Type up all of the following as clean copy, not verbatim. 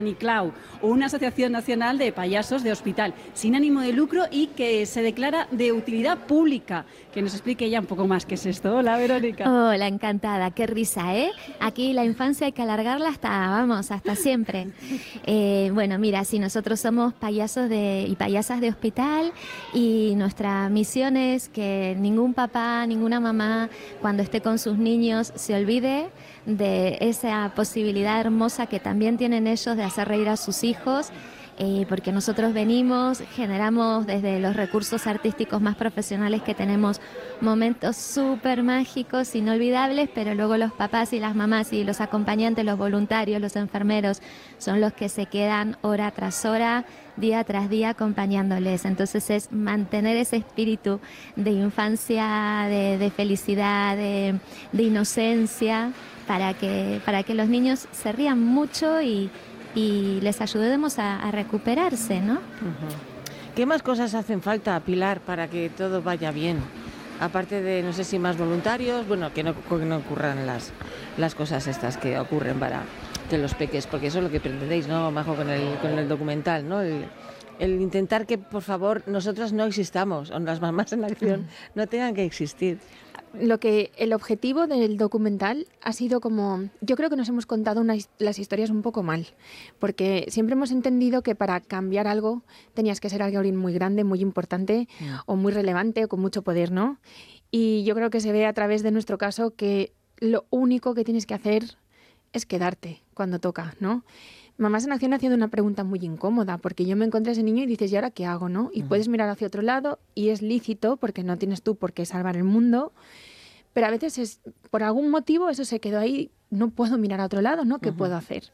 Niclau, una asociación nacional de payasos de hospital sin ánimo de lucro y que se declara de utilidad pública. Que nos explique ella un poco más qué es esto. Hola, Verónica. Hola, encantada. Qué risa, ¿eh? Aquí la infancia hay que alargarla hasta siempre. Bueno, mira, sí, nosotros somos payasos y payasas de hospital y nuestra misión es que ningún papá, ninguna mamá, cuando esté con sus niños, se olvide de esa posibilidad hermosa que también tienen ellos de hacer reír a sus hijos, porque nosotros generamos desde los recursos artísticos más profesionales que tenemos momentos súper mágicos, inolvidables, pero luego los papás y las mamás y los acompañantes, los voluntarios, los enfermeros, son los que se quedan hora tras hora, día tras día acompañándoles. Entonces es mantener ese espíritu de infancia, de felicidad, de inocencia, para que los niños se rían mucho y les ayudemos a recuperarse, ¿no? ¿Qué más cosas hacen falta, Pilar, para que todo vaya bien? Aparte de, no sé si más voluntarios, bueno, que no ocurran las cosas estas que ocurren para que los peques, porque eso es lo que pretendéis, ¿no, Majo, con el documental, ¿no? El intentar que, por favor, nosotras no existamos, o las mamás en acción no tengan que existir. El objetivo del documental ha sido yo creo que nos hemos contado las historias un poco mal, porque siempre hemos entendido que para cambiar algo tenías que ser alguien muy grande, muy importante o muy relevante o con mucho poder, ¿no? Y yo creo que se ve a través de nuestro caso que lo único que tienes que hacer es quedarte cuando toca, ¿no? Mamás en Acción haciendo una pregunta muy incómoda, porque yo me encontré a ese niño y dices, ¿y ahora qué hago, no? Y puedes mirar hacia otro lado y es lícito, porque no tienes tú por qué salvar el mundo, pero a veces por algún motivo eso se quedó ahí, no puedo mirar a otro lado, ¿no? ¿Qué puedo hacer?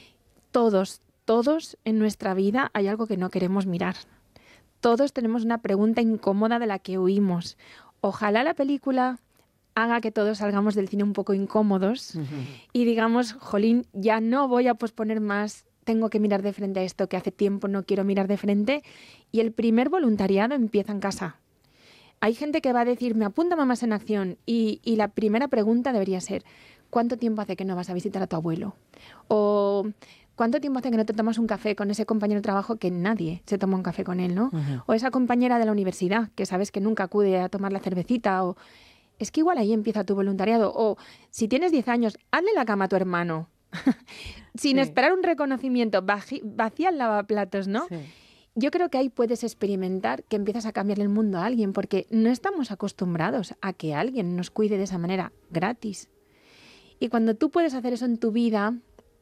Todos en nuestra vida hay algo que no queremos mirar. Todos tenemos una pregunta incómoda de la que huimos. Ojalá la película haga que todos salgamos del cine un poco incómodos y digamos, jolín, ya no voy a posponer más, tengo que mirar de frente a esto que hace tiempo no quiero mirar de frente. Y el primer voluntariado empieza en casa. Hay gente que va a decir, me apunta Mamás en Acción, y la primera pregunta debería ser, ¿cuánto tiempo hace que no vas a visitar a tu abuelo? O ¿cuánto tiempo hace que no te tomas un café con ese compañero de trabajo que nadie se toma un café con él, ¿no? O esa compañera de la universidad que sabes que nunca acude a tomar la cervecita, o es que igual ahí empieza tu voluntariado. O si tienes 10 años, hazle la cama a tu hermano. Sin esperar un reconocimiento, vacía el lavaplatos, ¿no? Sí. Yo creo que ahí puedes experimentar que empiezas a cambiar el mundo a alguien, porque no estamos acostumbrados a que alguien nos cuide de esa manera gratis. Y cuando tú puedes hacer eso en tu vida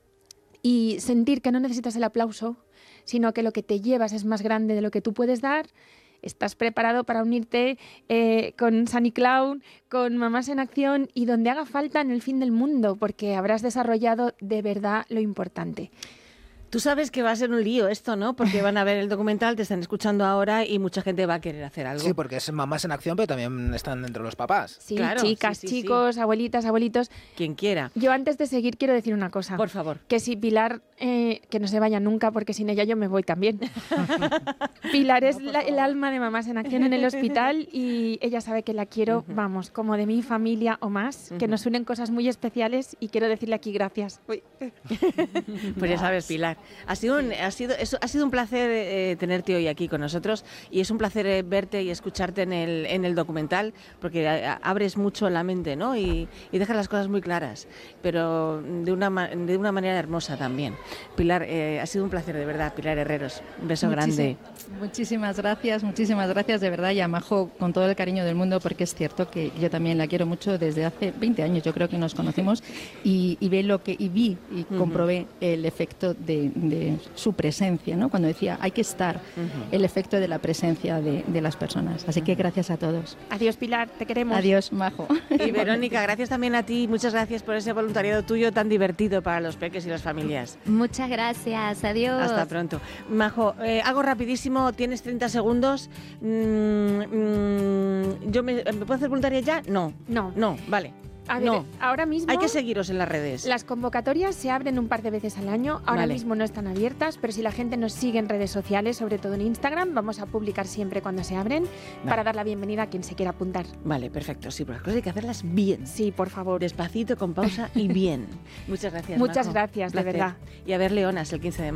y sentir que no necesitas el aplauso, sino que lo que te llevas es más grande de lo que tú puedes dar, estás preparado para unirte con Sani Clown, con Mamás en Acción y donde haga falta en el fin del mundo, porque habrás desarrollado de verdad lo importante. Tú sabes que va a ser un lío esto, ¿no? Porque van a ver el documental, te están escuchando ahora y mucha gente va a querer hacer algo. Sí, porque es Mamás en Acción, pero también están dentro los papás. Sí, claro, chicas, chicos, abuelitas, abuelitos. Quien quiera. Yo antes de seguir quiero decir una cosa. Por favor. Que si Pilar, que no se vaya nunca, porque sin ella yo me voy también. Pilar es el alma de Mamás en Acción en el hospital y ella sabe que la quiero, vamos, como de mi familia o más, que nos unen cosas muy especiales y quiero decirle aquí gracias. Pues ya sabes, Pilar. Ha sido un placer tenerte hoy aquí con nosotros y es un placer verte y escucharte en el documental, porque abres mucho la mente, ¿no? Y dejas las cosas muy claras, pero de una manera hermosa también. Pilar, ha sido un placer de verdad, Pilar Herreros. Un beso grande. Muchísimas gracias de verdad, y a Majo con todo el cariño del mundo, porque es cierto que yo también la quiero mucho desde hace 20 años, yo creo que nos conocimos y vi y comprobé el efecto de su presencia, ¿no? Cuando decía hay que estar, el efecto de la presencia de las personas. Así que gracias a todos. Adiós, Pilar, te queremos. Adiós, Majo. Y Verónica, gracias también a ti, muchas gracias por ese voluntariado tuyo tan divertido para los peques y las familias. Muchas gracias, adiós. Hasta pronto. Majo, hago rapidísimo, tienes 30 segundos. ¿Me puedo hacer voluntaria ya? No, vale. A ver, ahora mismo hay que seguiros en las redes. Las convocatorias se abren un par de veces al año. Ahora mismo no están abiertas, pero si la gente nos sigue en redes sociales, sobre todo en Instagram, vamos a publicar siempre cuando se abren para dar la bienvenida a quien se quiera apuntar. Vale, perfecto. Sí, pero las cosas hay que hacerlas bien. Sí, por favor. Despacito, con pausa y bien. Muchas gracias, Muchas Majo. gracias, de verdad. Y a ver Leonas el 15 de mayo.